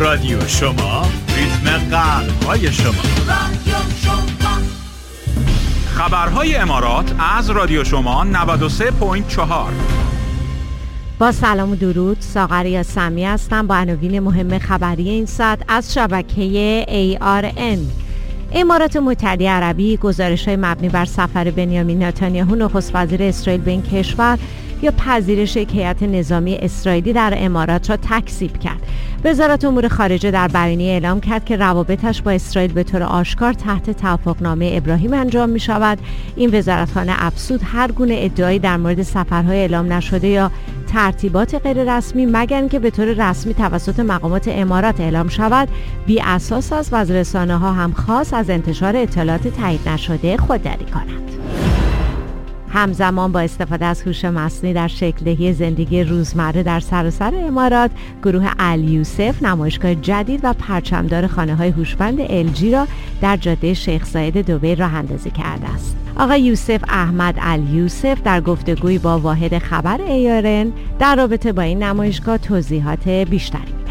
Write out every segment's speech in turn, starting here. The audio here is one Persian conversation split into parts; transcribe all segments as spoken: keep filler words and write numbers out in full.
رادیو شما، ریتم قلب‌های شما. رادیو شما. خبرهای امارات از رادیو شما نود و سه ممیز چهار. با سلام و درود، ساغر یاسمی هستم با عناوین مهم خبری این ساعت از شبکه ای آر ان. امارات متحده عربی گزارش‌های مبنی بر سفر بنیامین نتانیاهو نخست وزیر اسرائیل به این کشور یا پذیرش یک هیئت نظامی اسرائیلی در امارات را تکذیب کرد. وزارت امور خارجه در بیانیه اعلام کرد که روابطش با اسرائیل به طور آشکار تحت توافقنامه ابراهیم انجام می شود. این وزارتخانه افزود هر گونه ادعایی در مورد سفرهای اعلام نشده یا ترتیبات غیر رسمی مگر اینکه به طور رسمی توسط مقامات امارات اعلام شود بی اساس است و از رسانه‌ها هم خواست از انتشار اطلاعات تایید نشده خودداری کنند. همزمان با استفاده از هوش مصنوعی در شکل‌دهی زندگی روزمره در سراسر امارات، گروه الیوسف نمایشگاه جدید و پرچمدار خانه‌های هوشمند ال جی را در جاده شیخ زاید دبی راه اندازی کرده است. آقای یوسف احمد الیوسف در گفتگویی با واحد خبر ای آر ان در رابطه با این نمایشگاه توضیحات بیشتری می‌دهد.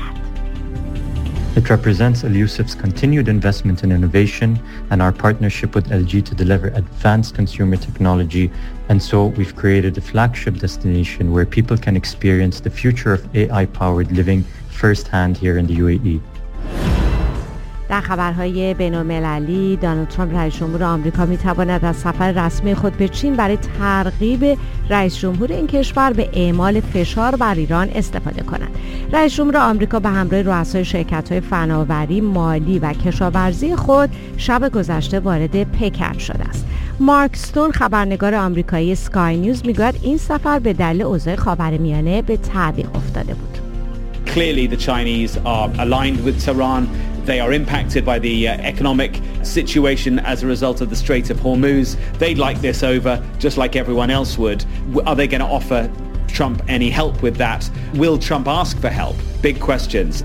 It represents Al-Yusuf's continued investment in innovation and our partnership with L G to deliver advanced consumer technology, and so we've created a flagship destination where people can experience the future of A I-powered living firsthand here in the U A E. در خبرهای بین‌المللی، دونالد ترامپ رئیس جمهور آمریکا می‌تواند از سفر رسمی خود به چین برای ترغیب رئیس جمهور این کشور به اعمال فشار بر ایران استفاده کند. رئیس جمهور آمریکا به همراه رؤسای شرکت‌های فناوری، مالی و کشاورزی خود شب گذشته وارد پکن شده است. مارک ستون خبرنگار آمریکایی اسکای نیوز می‌گوید این سفر به دلیل اوضاع خاورمیانه به تعویق افتاده بود. Clearly the Chinese are aligned with Tehran. They are impacted by the uh, economic situation as a result of the Strait of Hormuz. They'd like this over just like everyone else would. Are they going to offer Trump any help with that? Will Trump ask for help? Big questions.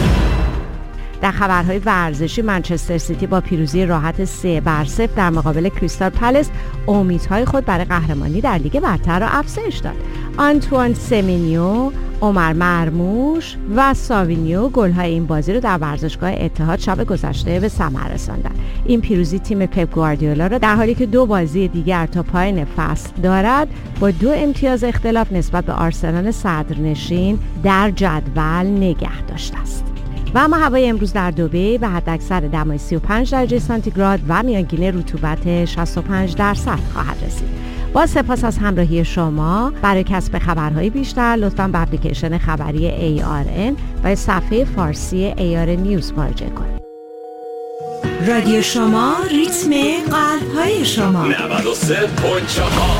در خبرهای ورزشی، منچستر سیتی با پیروزی راحت سه بر صفر در مقابل کریستال پالاس امیدهای خود برای قهرمانی در لیگ برتر را افزایش داد. آنتوان سمینیو، عمر مرموش و ساوینیو گل‌های این بازی را در ورزشگاه اتحاد شب گذشته به ثمر رساندند. این پیروزی تیم پپ گواردیولا را در حالی که دو بازی دیگر تا پایان فصل دارد با دو امتیاز اختلاف نسبت به آرسنال صدرنشین در جدول نگه داشته است. و اما هوای امروز در دبی به حداکثر دمای سی و پنج درجه سانتیگراد و میانگین رطوبت شصت و پنج درصد خواهد رسید. با سپاس از همراهی شما. برای کسب خبرهای بیشتر لطفاً به اپلیکیشن خبری ای آر ان و صفحه فارسی ای آر نیوز مراجعه کنید. رادیو شما، ریتم قلب‌های شما. نود و سه ممیز چهار.